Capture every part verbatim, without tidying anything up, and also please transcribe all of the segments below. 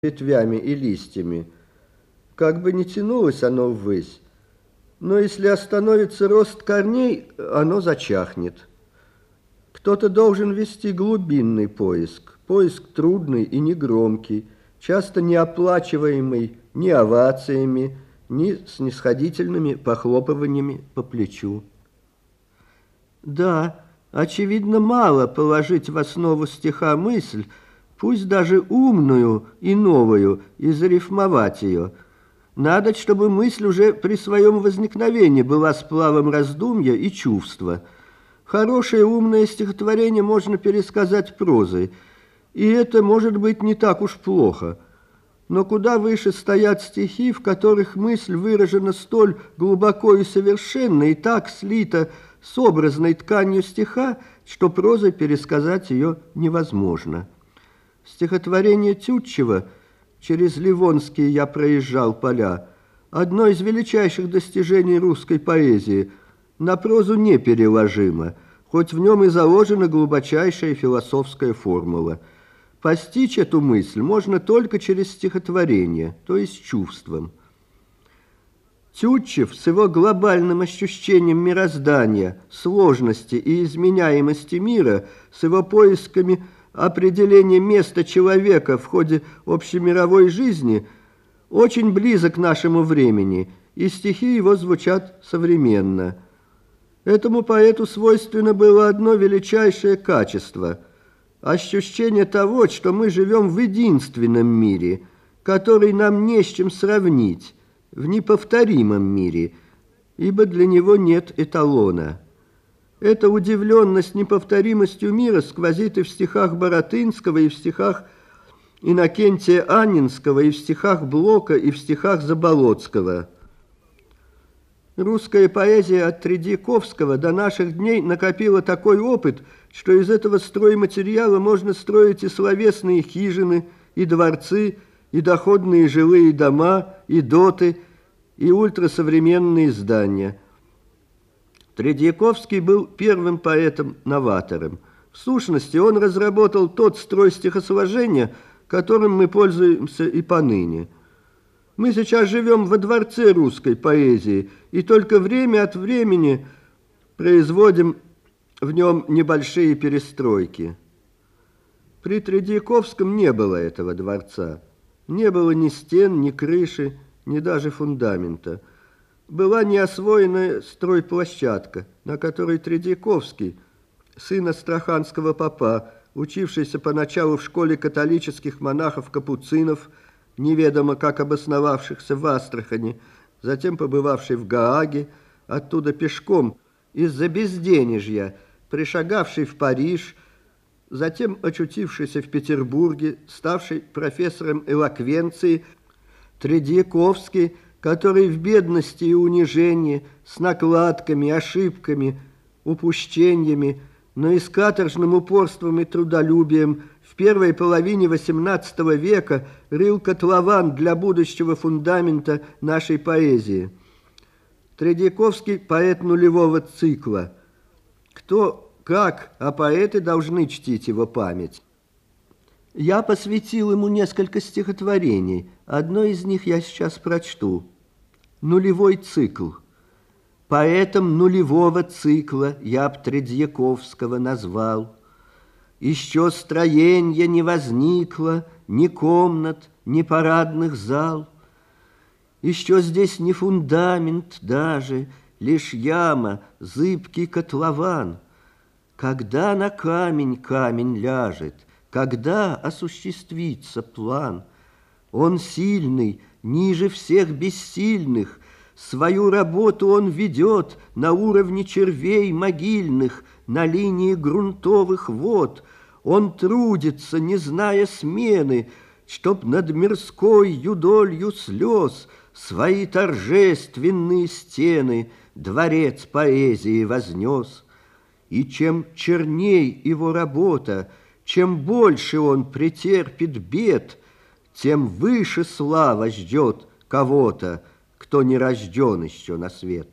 ветвями и листьями. Как бы ни тянулось оно ввысь, но если остановится рост корней, оно зачахнет. Кто-то должен вести глубинный поиск, поиск трудный и негромкий, часто неоплачиваемый ни овациями, ни снисходительными похлопываниями по плечу. Да, очевидно, мало положить в основу стиха мысль, пусть даже умную и новую, и зарифмовать ее. Надо, чтобы мысль уже при своем возникновении была сплавом раздумья и чувства. Хорошее умное стихотворение можно пересказать прозой, и это может быть не так уж плохо. Но куда выше стоят стихи, в которых мысль выражена столь глубоко и совершенно, и так слита с образной тканью стиха, что прозой пересказать ее невозможно. Стихотворение Тютчева «Через Ливонские я проезжал поля» одно из величайших достижений русской поэзии, на прозу непереложимо, хоть в нем и заложена глубочайшая философская формула. Постичь эту мысль можно только через стихотворение, то есть чувством. Тютчев с его глобальным ощущением мироздания, сложности и изменяемости мира, с его поисками определения места человека в ходе общемировой жизни, очень близок к нашему времени, и стихи его звучат современно. Этому поэту свойственно было одно величайшее качество – ощущение того, что мы живем в единственном мире, который нам не с чем сравнить, в неповторимом мире, ибо для него нет эталона. Эта удивленность неповторимостью мира сквозит и в стихах Баратынского, и в стихах Иннокентия Анненского, и в стихах Блока, и в стихах Заболоцкого. Русская поэзия от Тредьяковского до наших дней накопила такой опыт, что из этого стройматериала можно строить и словесные хижины, и дворцы, и доходные жилые дома, и доты, и ультрасовременные здания. Тредьяковский был первым поэтом-новатором. В сущности, он разработал тот строй стихосложения, которым мы пользуемся и поныне. Мы сейчас живем во дворце русской поэзии, и только время от времени производим в нем небольшие перестройки. При Тредьяковском не было этого дворца. Не было ни стен, ни крыши, ни даже фундамента. Была неосвоенная стройплощадка, на которой Тредьяковский, сын астраханского попа, учившийся поначалу в школе католических монахов-капуцинов, неведомо как обосновавшихся в Астрахани, затем побывавший в Гааге, оттуда пешком, из-за безденежья, пришагавший в Париж, затем очутившийся в Петербурге, ставший профессором элоквенции, Тредьяковский, который в бедности и унижении, с накладками, ошибками, упущениями, но и с каторжным упорством и трудолюбием в первой половине восемнадцатого века рыл котлован для будущего фундамента нашей поэзии. Тредьяковский – поэт нулевого цикла. Кто, как, а поэты должны чтить его память. Я посвятил ему несколько стихотворений. Одно из них я сейчас прочту. Нулевой цикл. Поэтом нулевого цикла я б Тредьяковского назвал. Еще строенья не возникло, ни комнат, ни парадных зал. Еще здесь не фундамент даже, лишь яма, зыбкий котлован. Когда на камень камень ляжет, когда осуществится план? Он сильный, ниже всех бессильных, свою работу он ведет на уровне червей могильных, на линии грунтовых вод. Он трудится, не зная смены, чтоб над мирской юдолью слез свои торжественные стены дворец поэзии вознес. И чем черней его работа, чем больше он претерпит бед, тем выше слава ждет кого-то, кто не рожден еще на свет.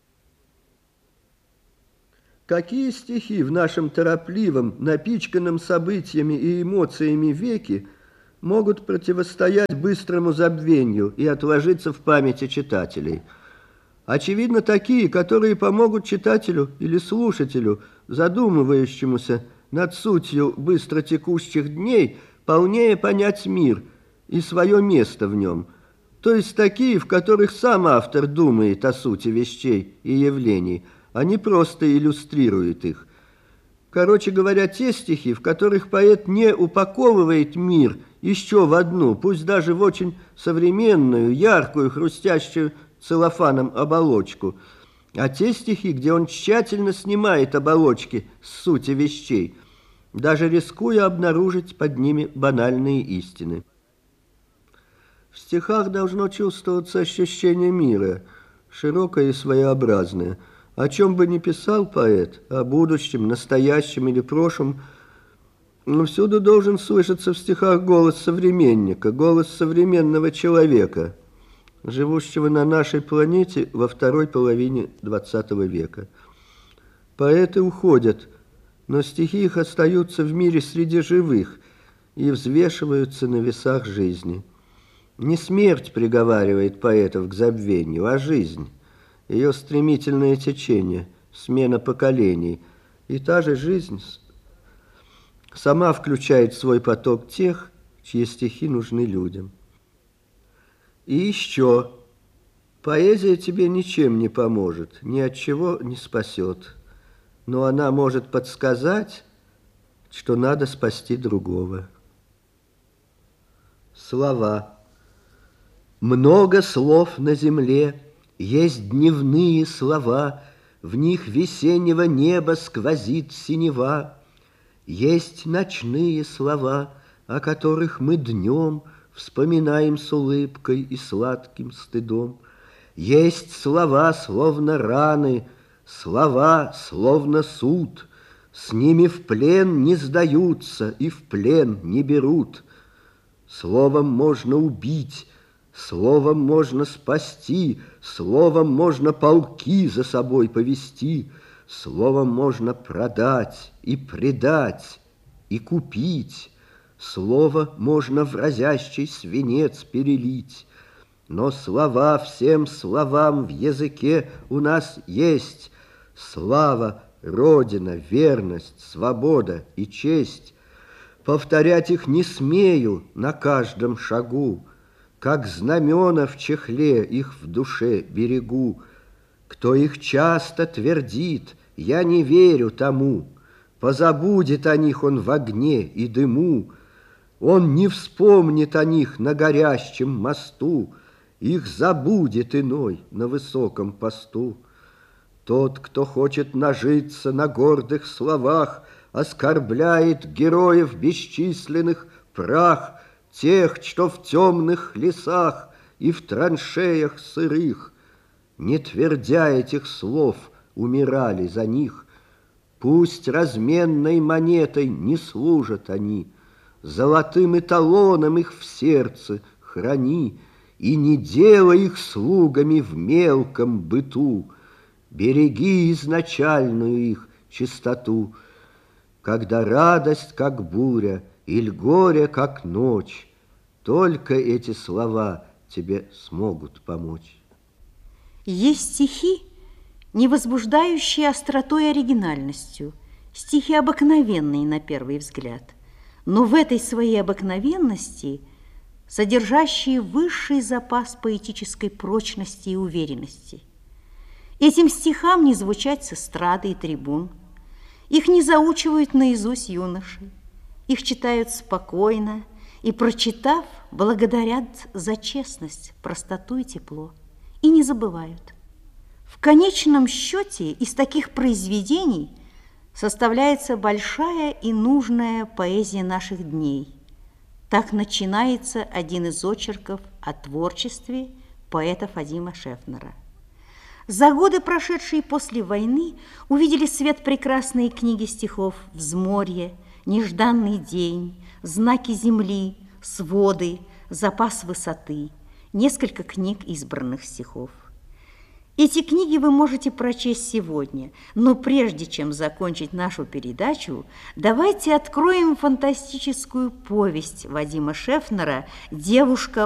Какие стихи в нашем торопливом, напичканном событиями и эмоциями веке могут противостоять быстрому забвению и отложиться в памяти читателей. Очевидно, такие, которые помогут читателю или слушателю, задумывающемуся над сутью быстротекущих дней, полнее понять мир и свое место в нем, то есть такие, в которых сам автор думает о сути вещей и явлений, а не просто иллюстрирует их. Короче говоря, те стихи, в которых поэт не упаковывает мир еще в одну, пусть даже в очень современную, яркую, хрустящую целлофаном оболочку, а те стихи, где он тщательно снимает оболочки с сути вещей, даже рискуя обнаружить под ними банальные истины. В стихах должно чувствоваться ощущение мира, широкое и своеобразное. О чем бы ни писал поэт, о будущем, настоящем или прошлом, но всюду должен слышаться в стихах голос современника, голос современного человека, живущего на нашей планете во второй половине двадцатого века. Поэты уходят, но стихи их остаются в мире среди живых и взвешиваются на весах жизни. Не смерть приговаривает поэтов к забвению, а жизнь, ее стремительное течение, смена поколений. И та же жизнь сама включает в свой поток тех, чьи стихи нужны людям. И еще, поэзия тебе ничем не поможет, ни от чего не спасет, но она может подсказать, что надо спасти другого. Слова. Много слов на земле, есть дневные слова, в них весеннего неба сквозит синева. Есть ночные слова, о которых мы днем вспоминаем с улыбкой и сладким стыдом. Есть слова, словно раны, слова, словно суд, с ними в плен не сдаются и в плен не берут. Словом можно убить, словом можно спасти, словом можно полки за собой повести, словом можно продать и предать и купить, слово можно в разящий свинец перелить. Но слова всем словам в языке у нас есть: слава, родина, верность, свобода и честь. Повторять их не смею на каждом шагу, как знамена в чехле их в душе берегу. Кто их часто твердит, я не верю тому, позабудет о них он в огне и дыму. Он не вспомнит о них на горящем мосту, их забудет иной на высоком посту. Тот, кто хочет нажиться на гордых словах, оскорбляет героев бесчисленных прах, тех, что в темных лесах и в траншеях сырых, не твердя этих слов, умирали за них. Пусть разменной монетой не служат они, золотым эталоном их в сердце храни, и не делай их слугами в мелком быту. Береги изначальную их чистоту, когда радость, как буря, или горе, как ночь. Только эти слова тебе смогут помочь. Есть стихи, не возбуждающие остротой и оригинальностью, стихи обыкновенные на первый взгляд, но в этой своей обыкновенности содержащие высший запас поэтической прочности и уверенности. Этим стихам не звучать с эстрады и трибун, их не заучивают наизусть юноши, их читают спокойно и, прочитав, благодарят за честность, простоту и тепло, и не забывают. В конечном счете из таких произведений составляется большая и нужная поэзия наших дней. Так начинается один из очерков о творчестве поэта Фадима Шефнера. За годы, прошедшие после войны, увидели свет прекрасные книги стихов «Взморье», «Нежданный день», «Знаки земли», «Своды», «Запас высоты», несколько книг избранных стихов. Эти книги вы можете прочесть сегодня, но прежде чем закончить нашу передачу, давайте откроем фантастическую повесть Вадима Шефнера «Девушка